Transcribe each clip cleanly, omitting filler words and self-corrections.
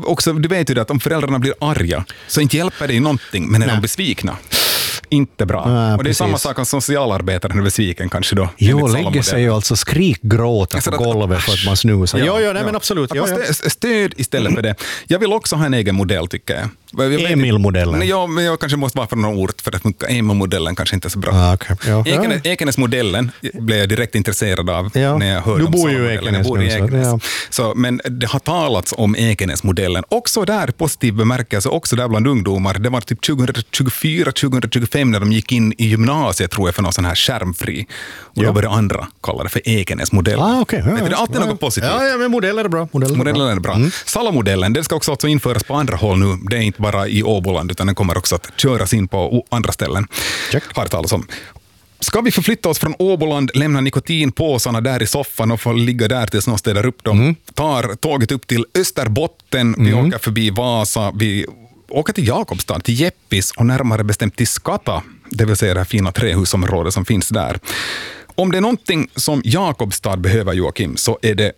också, du vet ju att om föräldrarna blir arga så inte hjälper det ju någonting, men när de blir svikna, inte bra. Och det är samma sak som socialarbetaren är besviken kanske då. Jo, lägger sig ju alltså skrikgråta på golvet för att man snusar. Ja, men absolut. Stöd istället för det. Jag vill också ha en egen modell, tycker jag. Emil-modellen? Ja, men jag kanske måste vara från någon ort för att Emil-modellen kanske inte är så bra. Okay. Ekenäs-modellen blev jag direkt intresserad av när jag hörde du bor ju i Ekenäs. Så, men det har talats om Ekenäs-modellen. Också där, positiv bemärkelse, också där bland ungdomar. Det var typ 2024-2025 när de gick in i gymnasiet, tror jag, för någon sån här skärmfri. Och då började andra kalla det för Ekenäs-modellen. Okay. Det är alltid något positivt. Ja, men modeller är bra. Modellen är bra. Salo-modellen, den ska också införas på andra håll nu. Det är inte bara i Åboland, utan den kommer också att köras in på andra ställen. Har talas om. Ska vi förflytta oss från Åboland, lämna nikotinpåsarna där i soffan och få ligga där tills någon städar upp dem. Tar tåget upp till Österbotten, vi åker förbi Vasa, vi åker till Jakobstad, till Jeppis och närmare bestämt till Skata, det vill säga det här fina trähusområdet som finns där. Om det är någonting som Jakobstad behöver, Joakim, så är det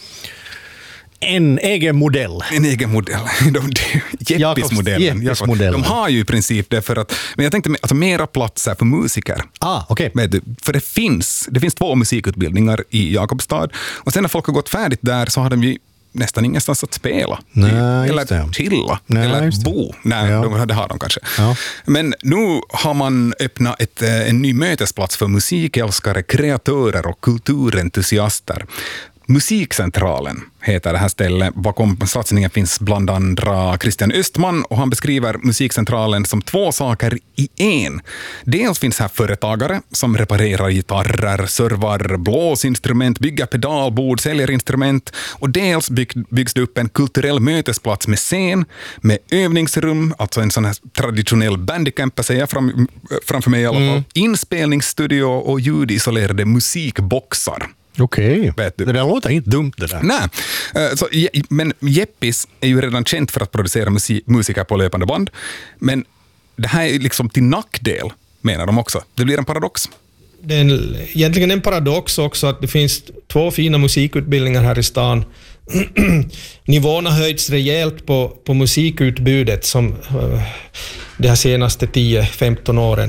en egen modell. En egen modell. Jeppis-modellen. De har ju i princip det för att, men jag tänkte alltså mera platser för musiker. Okay. För det finns 2 musikutbildningar i Jakobstad och sen när folk har gått färdigt där så har de ju nästan ingenstans att spela. Eller chilla. Eller bo. Det har de kanske. Ja. Men nu har man öppnat en ny mötesplats för musikälskare, kreatörer och kulturentusiaster. Musikcentralen heter det här stället. Bakom satsningen finns bland andra Christian Östman och han beskriver musikcentralen som 2 saker i en. Dels finns här företagare som reparerar gitarrer, servar blåsinstrument, bygger pedalbord, säljer instrument och dels byggs det upp en kulturell mötesplats med scen, med övningsrum, alltså en sån här traditionell bandicamp säger framför mig i alla fall, inspelningsstudio och ljudisolerade musikboxar. Okej, det där låter inte dumt det där. Nej, men Jeppis är ju redan känt för att producera musiker på löpande band. Men det här är liksom till nackdel, menar de också. Det blir en paradox. Det är egentligen en paradox också att det finns 2 fina musikutbildningar här i stan. Nivån har höjts rejält på musikutbudet som de här senaste 10-15 åren.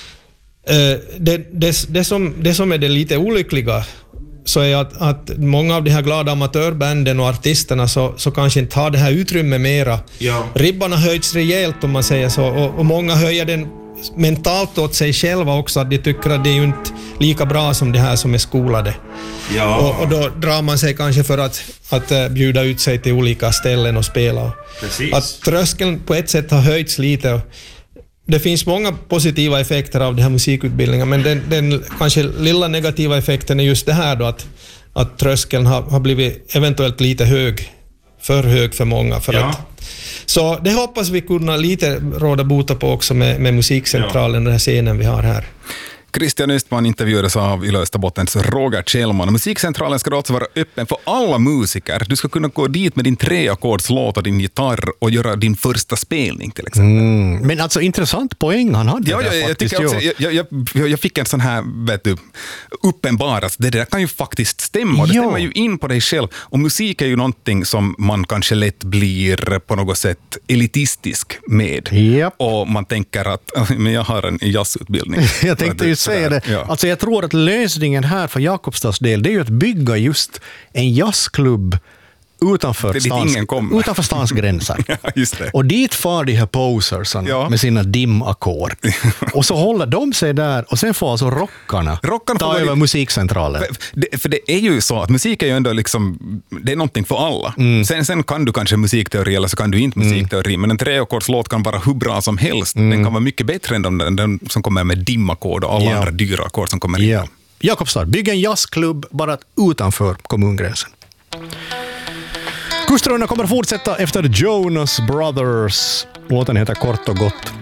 Det som är det lite olyckliga så är att många av de här glada amatörbanden och artisterna så kanske inte har det här utrymme mera. Ja. Ribban har höjts rejält om man säger så och många höjer den mentalt åt sig själva också, att de tycker att det är ju inte lika bra som det här som är skolade. Ja. Och då drar man sig kanske för att bjuda ut sig till olika ställen och spela. Precis. Att tröskeln på ett sätt har höjts lite. Det finns många positiva effekter av den här musikutbildningen, men den kanske lilla negativa effekten är just det här då att tröskeln har blivit eventuellt lite för hög för många. Så det hoppas vi kunna lite råda bota på också med musikcentralen, den här scenen vi har här. Christian Östman intervjuades av Yle Österbottens Roger Kjellman. Musikcentralen ska alltså vara öppen för alla musiker. Du ska kunna gå dit med din 3-ackordslåt och din gitarr och göra din första spelning till exempel. Men alltså intressant poäng han hade där faktiskt. Jag fick en sån här uppenbaras. Det där kan ju faktiskt stämma. Det stämmer ju in på dig själv. Och musik är ju någonting som man kanske lätt blir på något sätt elitistisk med. Yep. Och man tänker att men jag har en jazzutbildning. Jag tänkte ju säga det. Ja. Alltså jag tror att lösningen här för Jakobstads del, det är ju att bygga just en jazzklubb utanför stans gränser. Ja, just det. Och dit far de här posersarna med sina dimackord. Och så håller de sig där och sen får alltså rockarna ta över musikcentralen. För det är ju så att musik är ju ändå liksom, det är någonting för alla. Sen kan du kanske musikteori eller så kan du inte musikteori, men en 3-ackordslåt kan vara hur bra som helst. Den kan vara mycket bättre än den som kommer med dimackord och alla andra dyra ackord som kommer in. Jakobstad, bygg en jazzklubb bara utanför kommungränsen. Kustrundan kommer att fortsätta efter Jonas Brothers. Låten heter kort och gott